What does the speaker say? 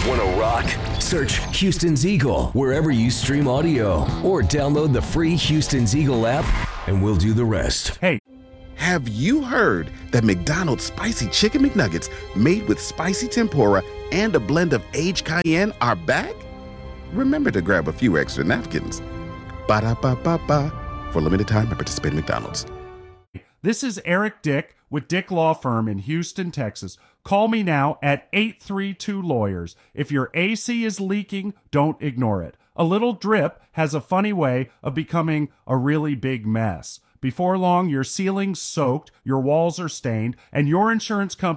Want to rock? Search Houston's Eagle wherever you stream audio or download the free Houston's Eagle app and we'll do the rest. Hey. Have you heard that McDonald's Spicy Chicken McNuggets made with spicy tempura and a blend of aged cayenne are back? Remember to grab a few extra napkins. Ba-da-ba-ba-ba. For limited time at participating McDonald's. This is Eric Dick with Dick Law Firm in Houston, Texas. Call me now at 832-LAWYERS. If your AC is leaking, don't ignore it. A little drip has a funny way of becoming a really big mess. Before long, your ceiling's soaked, your walls are stained, and your insurance company